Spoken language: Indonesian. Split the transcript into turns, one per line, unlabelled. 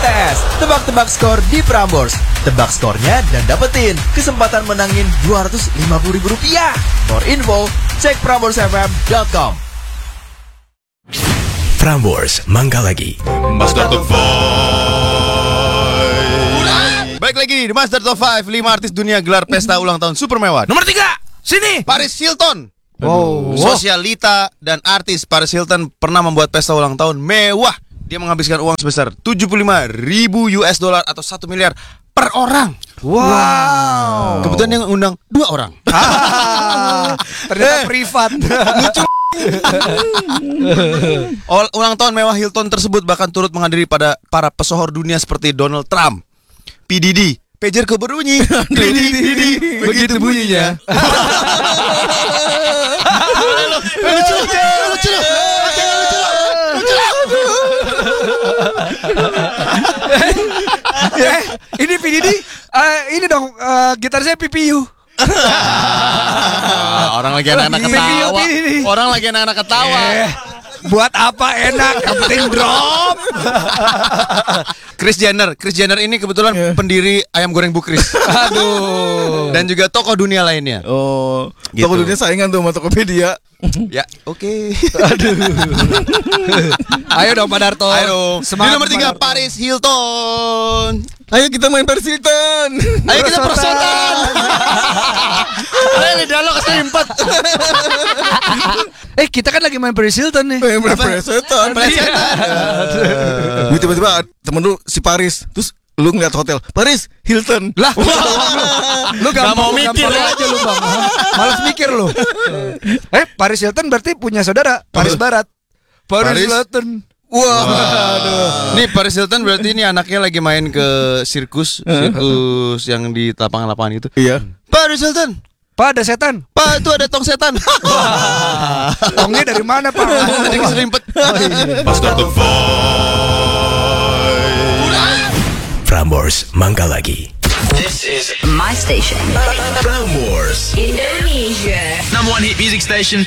kontes. Tebak-tebak skor di Prambors. Tebak skornya dan dapetin kesempatan menangin Rp250.000. For info, cek PramborsFM.com.
Prambors Mangga Lagi.
Master Top 5. Baik lagi di Master Top 5. 5 artis dunia gelar pesta ulang tahun super mewah.
Nomor 3, sini.
Paris Hilton.
Oh.
Sosialita dan artis Paris Hilton pernah membuat pesta ulang tahun mewah. Dia menghabiskan uang sebesar $75.000 atau 1 miliar per orang.
Wow.
Kebetulan yang undang 2 orang.
Ternyata privat.
Lucu. Ulang tahun mewah Hilton tersebut bahkan turut menghadiri pada para pesohor dunia seperti Donald Trump, P. Diddy. Pagerku berbunyi. Didi. Begitu bunyinya. Lucu.
Ini P. Diddy, ini dong gitar saya PPU.
Orang lagi anak-anak ketawa. Orang lagi anak-anak ketawa.
Buat apa enak, yang penting drop.
Kris Jenner ini kebetulan pendiri ayam goreng Bu Kris.
Aduh.
Dan juga tokoh dunia lainnya.
Oh,
Gitu.
toko dunia saingan tuh sama Tokopedia.
Ya, oke.
Ayo dong Pak Darto.
Ayo dong. Di
Semangat,
nomor 3
Pak Darto.
Paris Hilton.
Ayo kita main Paris Hilton.
Ayo kita prosotan. Ayo dialog keserimpet.
Kita kan lagi main Paris Hilton nih.
Main Paris Hilton. Tiba-tiba temen lu si Paris, terus lu ngeliat hotel Paris Hilton.
Lah, lu
Gak mau mikir ya.
aja lu Bang. Malas mikir lu. Paris Hilton berarti punya saudara Paris Barat. Paris Hilton.
Wah, nih Paris Hilton berarti ini anaknya lagi main ke sirkus yang di lapangan-lapangan itu.
Iya.
Paris Hilton,
Pak, ada setan.
Pak, itu ada tong setan.
Tongnya dari mana Pak?
Tadi keserimpet.
Master Top 5. Prambors Mangga Lagi.
This is my station.
Prambors
Indonesia.
number 1 hit music station.